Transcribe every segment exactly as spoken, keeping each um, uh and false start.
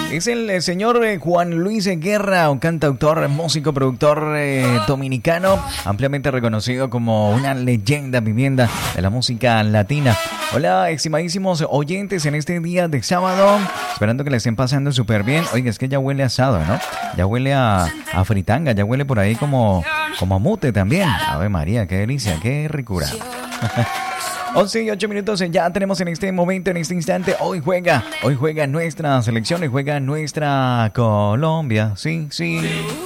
Es el, el señor eh, Juan Luis Guerra, un cantautor, músico, productor eh, dominicano, ampliamente reconocido como una leyenda vivienda de la música latina. Hola, estimadísimos oyentes, en este día de sábado, esperando que le estén pasando súper bien. Oiga, es que ya huele a asado, ¿no? Ya huele a, a fritanga, ya huele por ahí como, como a mute también. Ave María, qué delicia, qué ricura. once y ocho minutos ya tenemos en este momento, en este instante. Hoy juega, hoy juega nuestra selección, hoy juega nuestra Colombia. Sí, sí.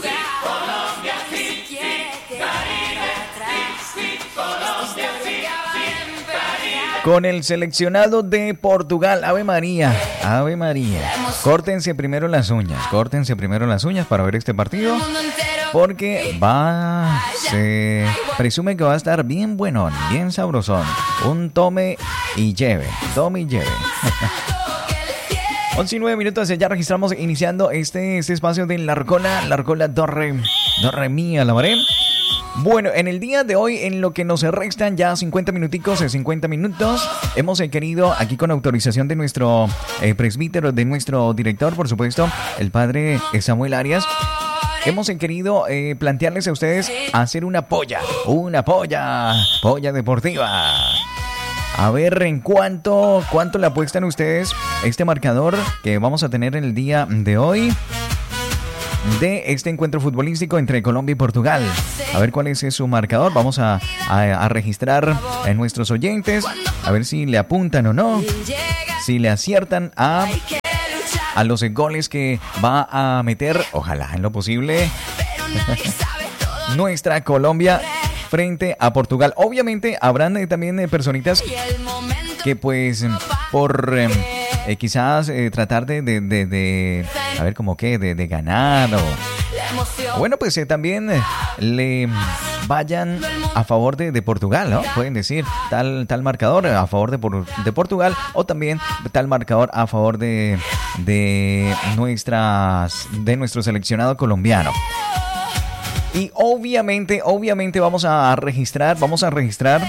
Con el seleccionado de Portugal. Ave María, Ave María. Córtense primero las uñas, córtense primero las uñas para ver este partido. Porque va, se presume que va a estar bien buenón, bien sabrosón. Un tome y lleve, tome y lleve. once y nueve minutos, ya registramos iniciando este, este espacio de la Arcola, la Arcola Dorre, Dorre Mía, la Maré. Bueno, en el día de hoy, en lo que nos restan ya cincuenta minuticos, cincuenta minutos, hemos eh, querido, aquí con autorización de nuestro eh, presbítero, de nuestro director, por supuesto, el padre eh, Samuel Arias, hemos eh, querido eh, plantearles a ustedes hacer una polla, una polla, polla deportiva. A ver, en cuánto, cuánto le apuestan ustedes este marcador que vamos a tener en el día de hoy de este encuentro futbolístico entre Colombia y Portugal. A ver cuál es su marcador. Vamos a, a, a registrar a nuestros oyentes, a ver si le apuntan o no, si le aciertan a, a los goles que va a meter, ojalá en lo posible, nuestra Colombia frente a Portugal. Obviamente habrán eh, también eh, personitas que pues por eh, eh, quizás eh, tratar de, de, de, de a ver como que de, de ganar o bueno pues eh, también eh, le vayan a favor de, de Portugal, ¿no? Pueden decir tal, tal marcador a favor de, por, de Portugal o también tal marcador a favor de, de nuestras de nuestro seleccionado colombiano. Y obviamente, obviamente vamos a registrar, vamos a registrar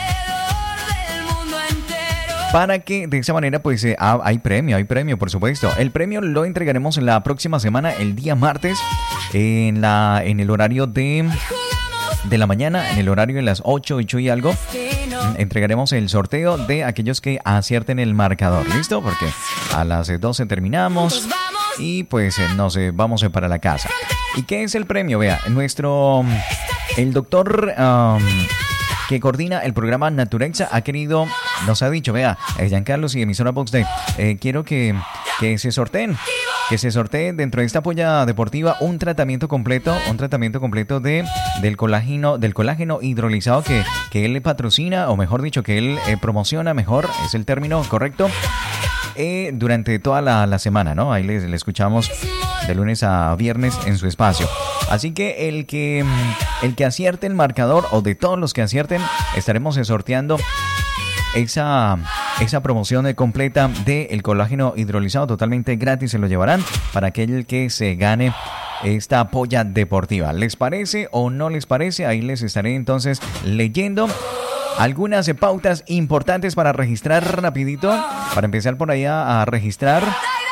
para que de esa manera pues eh, hay premio, hay premio por supuesto. El premio lo entregaremos la próxima semana, el día martes, en la en el horario de, de la mañana, en el horario de las ocho, ocho y algo. Entregaremos el sorteo de aquellos que acierten el marcador, ¿listo? Porque a las doce terminamos y pues eh, nos eh, vamos eh, para la casa. ¿Y qué es el premio? Vea, nuestro, el doctor um, que coordina el programa Naturexa ha querido, nos ha dicho, vea, eh, Giancarlos y emisora Box Day, eh, quiero que, que se sorteen, que se sortee dentro de esta polla deportiva un tratamiento completo, un tratamiento completo de del colágeno, del colágeno hidrolizado que, que él patrocina, o mejor dicho, que él eh, promociona, mejor, es el término correcto, eh, durante toda la, la semana, ¿no? Ahí le, le escuchamos de lunes a viernes en su espacio. Así que el que el que acierte el marcador, o de todos los que acierten, estaremos sorteando esa, esa promoción completa del colágeno hidrolizado totalmente gratis. Se lo llevarán para aquel que se gane esta polla deportiva. ¿Les parece o no les parece? Ahí les estaré entonces leyendo algunas pautas importantes para registrar rapidito, para empezar por allá a registrar.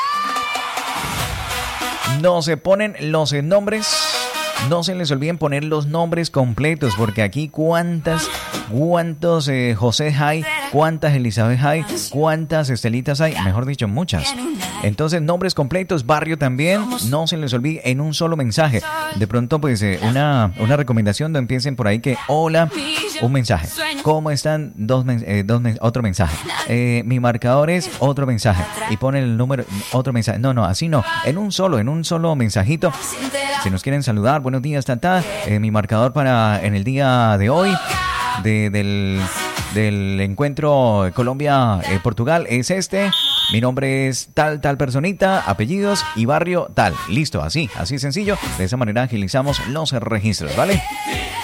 No se ponen los nombres, no se les olviden poner los nombres completos, porque aquí cuántas, cuántos eh, José hay, cuántas Elizabeth hay, cuántas Estelitas hay, mejor dicho, muchas. Entonces, nombres completos, barrio también, no se les olvide en un solo mensaje. De pronto, pues, eh, una, una recomendación, no empiecen por ahí que, hola, un mensaje. ¿Cómo están? Dos, eh, dos otro mensaje. Eh, mi marcador es otro mensaje. Y ponen el número, otro mensaje. No, no, así no. En un solo, en un solo mensajito. Si nos quieren saludar, buenos días, tata. Eh, mi marcador para en el día de hoy, de, del, del encuentro Colombia-Portugal eh, es este. Mi nombre es tal, tal personita, apellidos y barrio tal. Listo, así, así sencillo. De esa manera agilizamos los registros, ¿vale?